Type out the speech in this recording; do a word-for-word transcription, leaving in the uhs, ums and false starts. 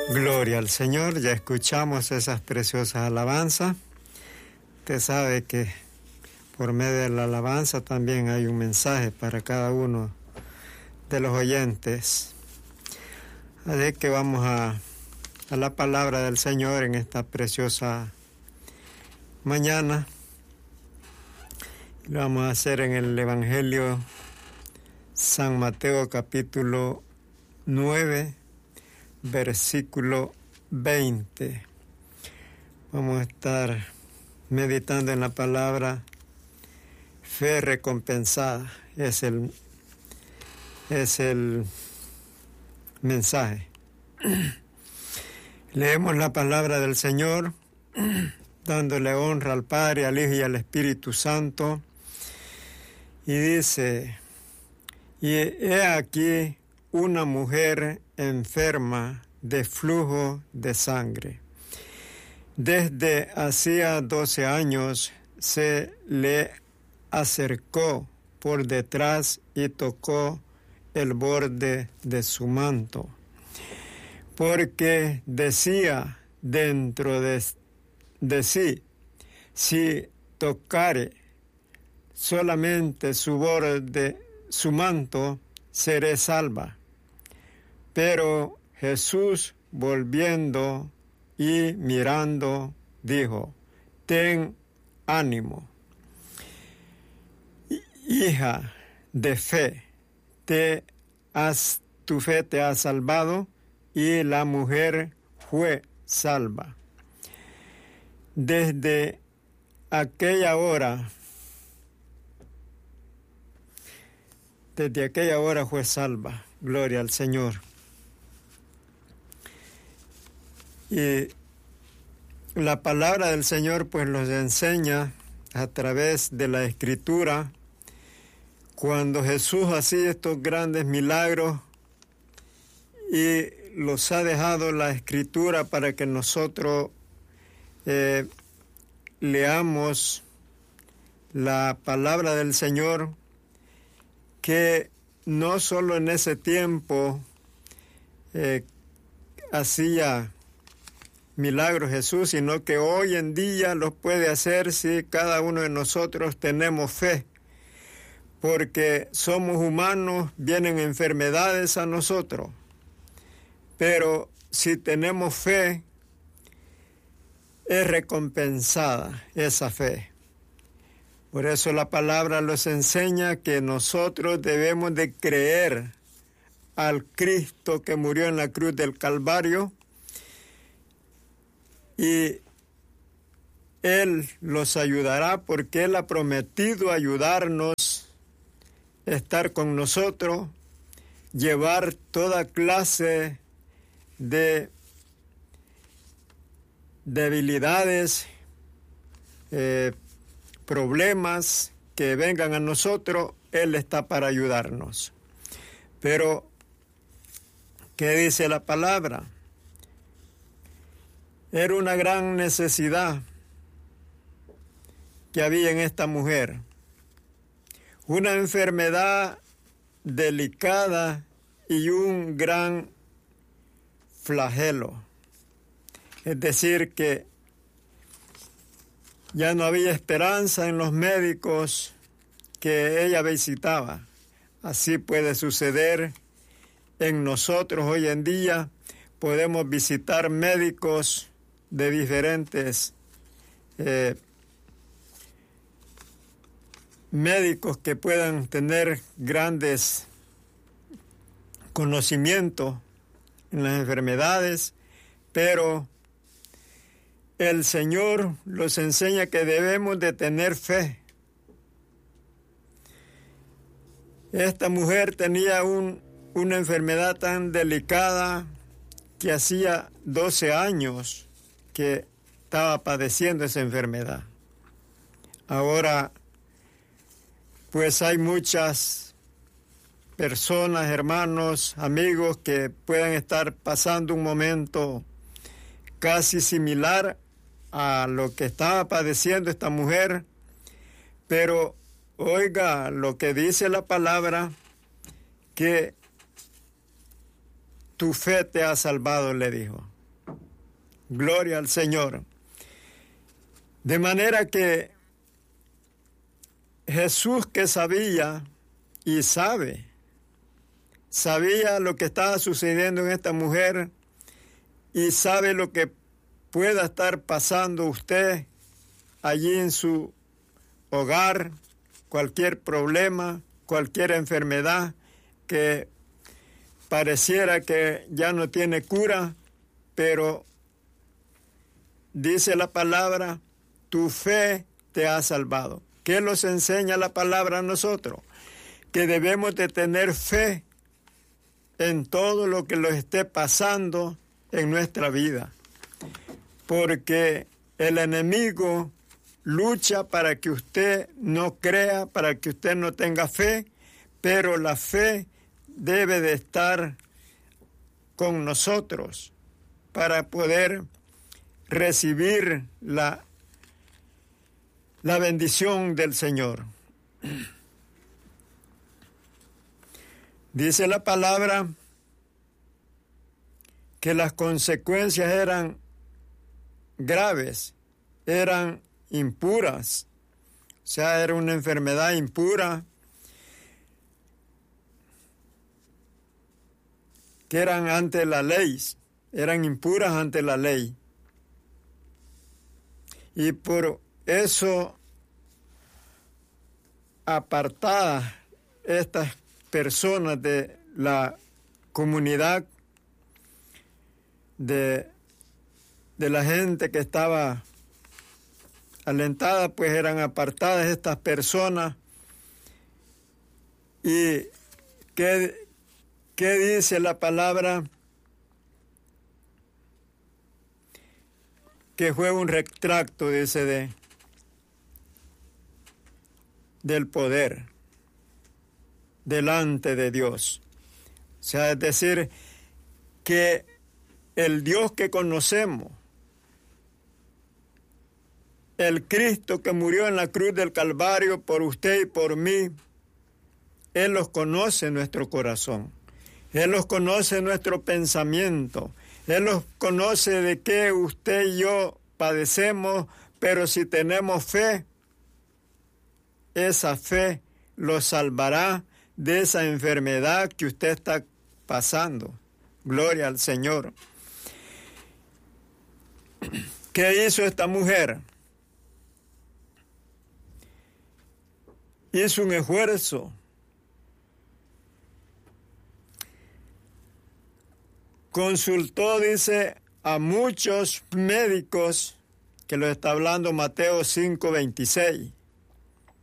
Gloria al Señor, ya escuchamos esas preciosas alabanzas. Usted sabe que por medio de la alabanza también hay un mensaje para cada uno de los oyentes. Así que vamos a, a la palabra del Señor en esta preciosa mañana. Lo vamos a hacer en el Evangelio San Mateo capítulo nueve, versículo veinte. Vamos a estar meditando en la palabra fe recompensada. Es el, es el mensaje. Leemos la palabra del Señor, dándole honra al Padre, al Hijo y al Espíritu Santo. Y dice, y he aquí una mujer enferma de flujo de sangre. Desde hacía doce años se le acercó por detrás y tocó el borde de su manto, porque decía dentro de, de sí, si tocare solamente su borde, su manto, seré salva. Pero Jesús, volviendo y mirando, dijo, ten ánimo, hija de fe, te has, tu fe te ha salvado, y la mujer fue salva. Desde aquella hora, desde aquella hora fue salva. Gloria al Señor. Y la palabra del Señor pues nos enseña a través de la Escritura, cuando Jesús hacía estos grandes milagros y los ha dejado la Escritura para que nosotros eh, leamos la palabra del Señor, que no solo en ese tiempo eh, hacía milagros Jesús, sino que hoy en día los puede hacer si cada uno de nosotros tenemos fe, porque somos humanos, vienen enfermedades a nosotros, pero si tenemos fe, es recompensada esa fe. Por eso la palabra nos enseña que nosotros debemos de creer al Cristo que murió en la cruz del Calvario, y Él los ayudará porque Él ha prometido ayudarnos, estar con nosotros, llevar toda clase de debilidades, eh, problemas que vengan a nosotros. Él está para ayudarnos. Pero, ¿qué dice la palabra? Era una gran necesidad que había en esta mujer. Una enfermedad delicada y un gran flagelo. Es decir, que ya no había esperanza en los médicos que ella visitaba. Así puede suceder en nosotros hoy en día. Podemos visitar médicos de diferentes eh, médicos que puedan tener grandes conocimientos en las enfermedades, pero el Señor nos enseña que debemos de tener fe. Esta mujer tenía un, una enfermedad tan delicada que hacía doce años que estaba padeciendo esa enfermedad. Ahora, pues hay muchas personas, hermanos, amigos, que pueden estar pasando un momento casi similar a lo que estaba padeciendo esta mujer, pero oiga lo que dice la palabra, que tu fe te ha salvado, le dijo. Gloria al Señor. De manera que Jesús, que sabía y sabe, sabía lo que estaba sucediendo en esta mujer y sabe lo que pueda estar pasando usted allí en su hogar, cualquier problema, cualquier enfermedad que pareciera que ya no tiene cura, pero dice la palabra, tu fe te ha salvado. ¿Qué nos enseña la palabra a nosotros? Que debemos de tener fe en todo lo que nos esté pasando en nuestra vida. Porque el enemigo lucha para que usted no crea, para que usted no tenga fe, pero la fe debe de estar con nosotros para poder recibir la, la bendición del Señor. Dice la palabra que las consecuencias eran graves, eran impuras, o sea, era una enfermedad impura, que eran ante la ley, eran impuras ante la ley. Y por eso, apartadas estas personas de la comunidad, de, de la gente que estaba alentada, pues eran apartadas estas personas. ¿Y qué, qué dice la palabra? Que fue un retracto, dice, de, del poder delante de Dios. O sea, es decir, que el Dios que conocemos, el Cristo que murió en la cruz del Calvario por usted y por mí, Él los conoce en nuestro corazón. Él los conoce en nuestro pensamiento. Él los conoce de qué usted y yo padecemos, pero si tenemos fe, esa fe los salvará de esa enfermedad que usted está pasando. Gloria al Señor. ¿Qué hizo esta mujer? Hizo un esfuerzo. Consultó, dice, a muchos médicos, que lo está hablando Mateo cinco veintiséis.